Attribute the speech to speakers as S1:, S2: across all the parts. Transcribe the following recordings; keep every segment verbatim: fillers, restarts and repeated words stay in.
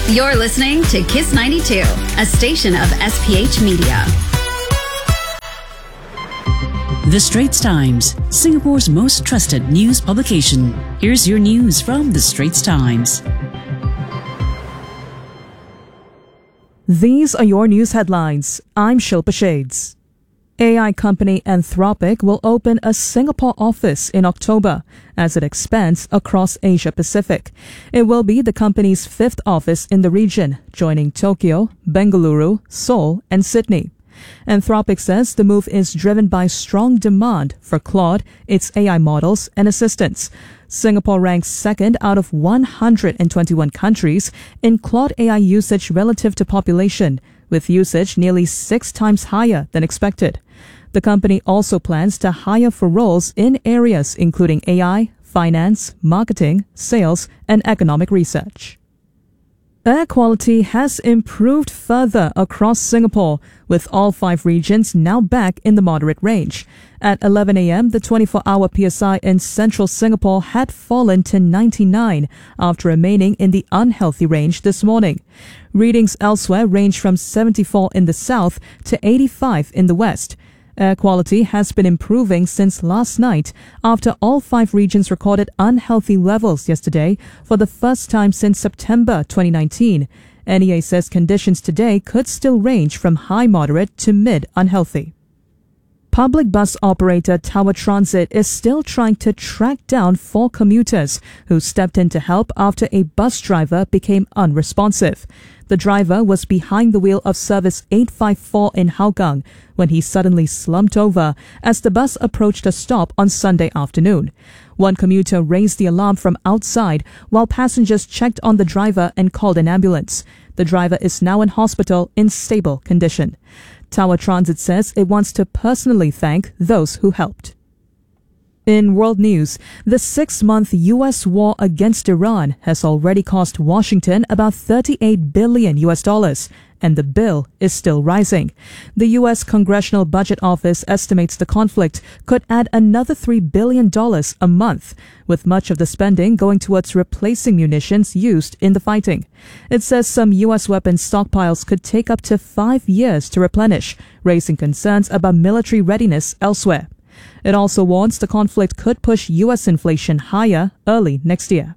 S1: You're listening to Kiss ninety-two, a station of S P H Media.
S2: The Straits Times, Singapore's most trusted news publication. Here's your news from The Straits Times.
S3: These are your news headlines. I'm Shilpa Shades. A I company Anthropic will open a Singapore office in October as it expands across Asia Pacific. It will be the company's fifth office in the region, joining Tokyo, Bengaluru, Seoul, and Sydney. Anthropic says the move is driven by strong demand for Claude, its A I models, and assistants. Singapore ranks second out of one hundred twenty-one countries in Claude A I usage relative to population, with usage nearly six times higher than expected. The company also plans to hire for roles in areas including A I, finance, marketing, sales, and economic research. Air quality has improved further across Singapore, with all five regions now back in the moderate range. At eleven a.m., the twenty-four hour P S I in central Singapore had fallen to ninety-nine after remaining in the unhealthy range this morning. Readings elsewhere range from seventy-four in the south to eighty-five in the west. Air quality has been improving since last night after all five regions recorded unhealthy levels yesterday for the first time since September twenty nineteen. N E A says conditions today could still range from high moderate to mid unhealthy. Public bus operator Tower Transit is still trying to track down four commuters who stepped in to help after a bus driver became unresponsive. The driver was behind the wheel of service eight five four in Hougang when he suddenly slumped over as the bus approached a stop on Sunday afternoon. One commuter raised the alarm from outside while passengers checked on the driver and called an ambulance. The driver is now in hospital in stable condition. Tower Transit says it wants to personally thank those who helped. In world news, the six-month U S war against Iran has already cost Washington about thirty-eight billion U S dollars, and the bill is still rising. The U S Congressional Budget Office estimates the conflict could add another three billion dollars a month, with much of the spending going towards replacing munitions used in the fighting. It says some U S weapons stockpiles could take up to five years to replenish, raising concerns about military readiness elsewhere. It also warns the conflict could push U S inflation higher early next year.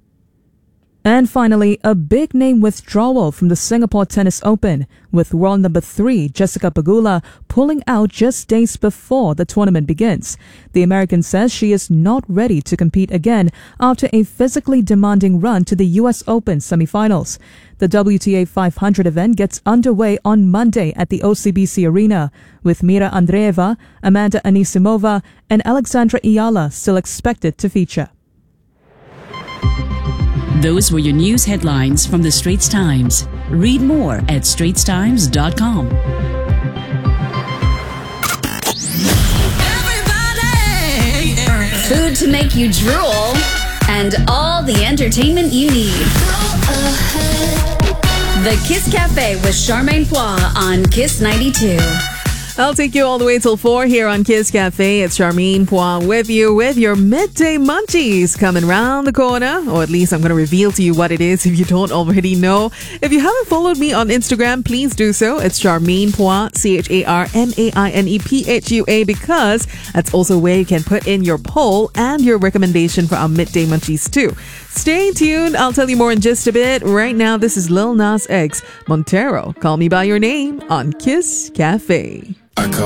S3: And finally, a big name withdrawal from the Singapore Tennis Open, with world number three Jessica Pegula pulling out just days before the tournament begins. The American says she is not ready to compete again after a physically demanding run to the U S Open semifinals. The W T A five hundred event gets underway on Monday at the O C B C Arena, with Mira Andreeva, Amanda Anisimova, and Alexandra Iala still expected to feature.
S2: Those were your news headlines from The Straits Times. Read more at straits times dot com.
S1: Food to make you drool, and all the entertainment you need. The Kiss Cafe with Charmaine Poix on Kiss ninety-two.
S4: I'll take you all the way till four here on Kiss Cafe. It's Charmaine Poix with you with your midday munchies coming round the corner. Or at least I'm going to reveal to you what it is if you don't already know. If you haven't followed me on Instagram, please do so. It's Charmaine Poix, C H A R M A I N E P H U A, because that's also where you can put in your poll and your recommendation for our midday munchies too. Stay tuned. I'll tell you more in just a bit. Right now, this is Lil Nas X, Montero, Call Me By Your Name on Kiss Cafe.
S5: I call